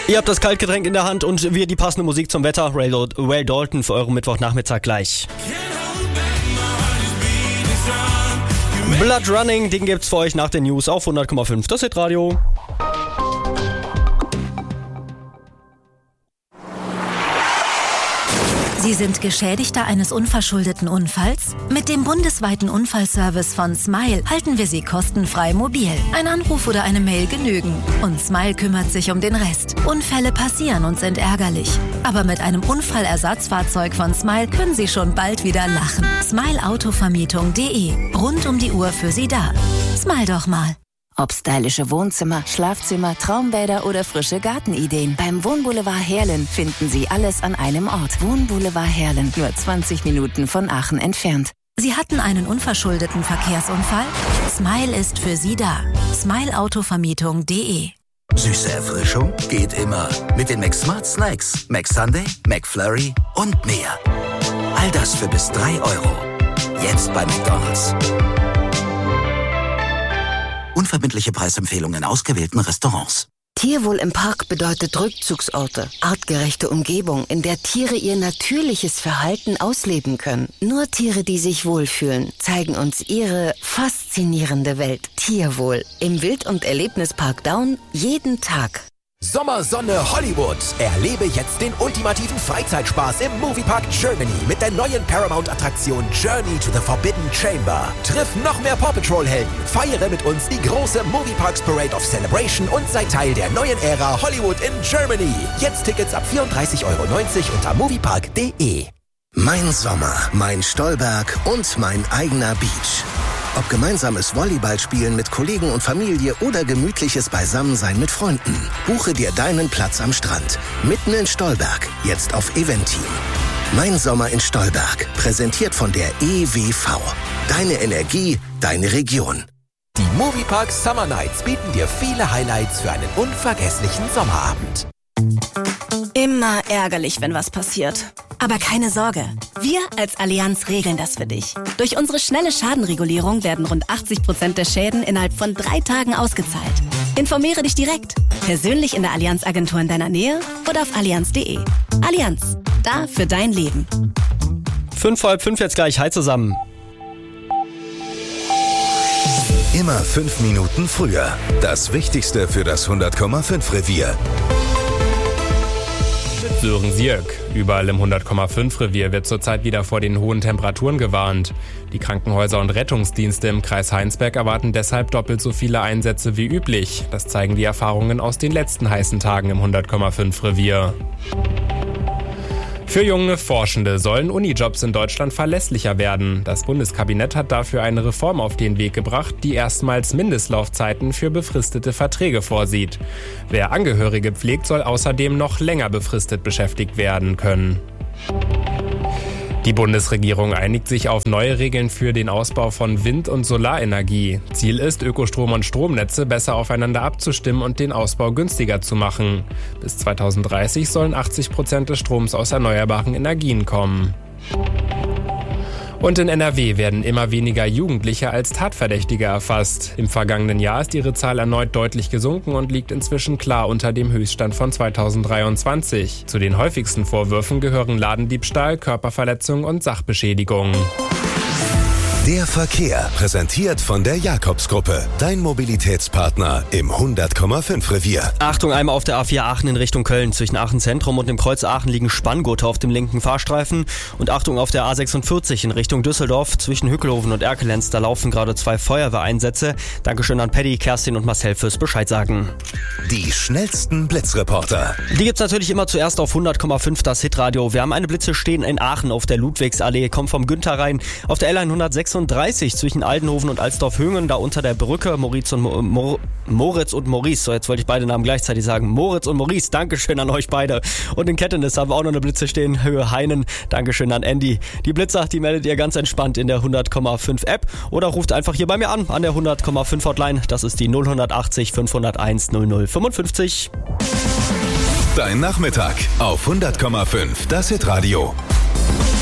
Ihr habt das Kaltgetränk in der Hand und wir die passende Musik zum Wetter. Ray Dalton für euren Mittwochnachmittag gleich. Blood Running, den gibt's für euch nach den News auf 100,5. Das Hitradio. Sie sind Geschädigter eines unverschuldeten Unfalls? Mit dem bundesweiten Unfallservice von Smile halten wir Sie kostenfrei mobil. Ein Anruf oder eine Mail genügen. Und Smile kümmert sich um den Rest. Unfälle passieren und sind ärgerlich. Aber mit einem Unfallersatzfahrzeug von Smile können Sie schon bald wieder lachen. Smileautovermietung.de. Rund um die Uhr für Sie da. Smile doch mal. Ob stylische Wohnzimmer, Schlafzimmer, Traumbäder oder frische Gartenideen. Beim Wohnboulevard Heerlen finden Sie alles an einem Ort. Wohnboulevard Heerlen, nur 20 Minuten von Aachen entfernt. Sie hatten einen unverschuldeten Verkehrsunfall? Smile ist für Sie da. Smileautovermietung.de. Süße Erfrischung geht immer. Mit den McSmart Snacks, McSunday, McFlurry und mehr. All das für bis 3 €. Jetzt bei McDonald's. Unverbindliche Preisempfehlungen in ausgewählten Restaurants. Tierwohl im Park bedeutet Rückzugsorte, artgerechte Umgebung, in der Tiere ihr natürliches Verhalten ausleben können. Nur Tiere, die sich wohlfühlen, zeigen uns ihre faszinierende Welt. Tierwohl im Wild- und Erlebnispark Daun jeden Tag. Sommersonne Hollywood. Erlebe jetzt den ultimativen Freizeitspaß im Moviepark Germany mit der neuen Paramount-Attraktion Journey to the Forbidden Chamber. Triff noch mehr Paw Patrol-Helden, feiere mit uns die große Movieparks Parade of Celebration und sei Teil der neuen Ära Hollywood in Germany. Jetzt Tickets ab 34,90 € unter moviepark.de. Mein Sommer, mein Stolberg und mein eigener Beach. Ob gemeinsames Volleyballspielen mit Kollegen und Familie oder gemütliches Beisammensein mit Freunden. Buche dir deinen Platz am Strand. Mitten in Stolberg. Jetzt auf Eventim. Mein Sommer in Stolberg. Präsentiert von der EWV. Deine Energie, deine Region. Die Moviepark Summer Nights bieten dir viele Highlights für einen unvergesslichen Sommerabend. Immer ärgerlich, wenn was passiert. Aber keine Sorge, wir als Allianz regeln das für dich. Durch unsere schnelle Schadenregulierung werden rund 80% der Schäden innerhalb von 3 Tagen ausgezahlt. Informiere dich direkt, persönlich in der Allianz-Agentur in deiner Nähe oder auf allianz.de. Allianz, da für dein Leben. 5:30 jetzt gleich. Hi zusammen. Immer 5 Minuten früher. Das Wichtigste für das 100,5 Revier. Sören Sierk. Überall im 100,5 Revier wird zurzeit wieder vor den hohen Temperaturen gewarnt. Die Krankenhäuser und Rettungsdienste im Kreis Heinsberg erwarten deshalb doppelt so viele Einsätze wie üblich. Das zeigen die Erfahrungen aus den letzten heißen Tagen im 100,5 Revier. Für junge Forschende sollen Unijobs in Deutschland verlässlicher werden. Das Bundeskabinett hat dafür eine Reform auf den Weg gebracht, die erstmals Mindestlaufzeiten für befristete Verträge vorsieht. Wer Angehörige pflegt, soll außerdem noch länger befristet beschäftigt werden können. Die Bundesregierung einigt sich auf neue Regeln für den Ausbau von Wind- und Solarenergie. Ziel ist, Ökostrom und Stromnetze besser aufeinander abzustimmen und den Ausbau günstiger zu machen. Bis 2030 sollen 80% des Stroms aus erneuerbaren Energien kommen. Und in NRW werden immer weniger Jugendliche als Tatverdächtige erfasst. Im vergangenen Jahr ist ihre Zahl erneut deutlich gesunken und liegt inzwischen klar unter dem Höchststand von 2023. Zu den häufigsten Vorwürfen gehören Ladendiebstahl, Körperverletzung und Sachbeschädigung. Der Verkehr, präsentiert von der Jakobsgruppe. Dein Mobilitätspartner im 100,5 Revier. Achtung, einmal auf der A4 Aachen in Richtung Köln. Zwischen Aachen Zentrum und dem Kreuz Aachen liegen Spanngurte auf dem linken Fahrstreifen. Und Achtung auf der A46 in Richtung Düsseldorf. Zwischen Hückelhoven und Erkelenz, da laufen gerade 2 Feuerwehreinsätze. Dankeschön an Paddy, Kerstin und Marcel fürs Bescheid sagen. Die schnellsten Blitzreporter. Die gibt's natürlich immer zuerst auf 100,5 das Hitradio. Wir haben eine Blitze stehen in Aachen auf der Ludwigsallee. Kommt vom Günther rein. Auf der L136 zwischen Aldenhoven und Alsdorf-Hüngen, da unter der Brücke Moritz und Maurice. So, jetzt wollte ich beide Namen gleichzeitig sagen. Moritz und Maurice, Dankeschön an euch beide. Und in Kettenis haben wir auch noch eine Blitze stehen, Höhe Heinen. Dankeschön an Andy. Die Blitzer, die meldet ihr ganz entspannt in der 100,5 App oder ruft einfach hier bei mir an der 100,5 Hotline. Das ist die 0180 501 0055. Dein Nachmittag auf 100,5 das Hitradio.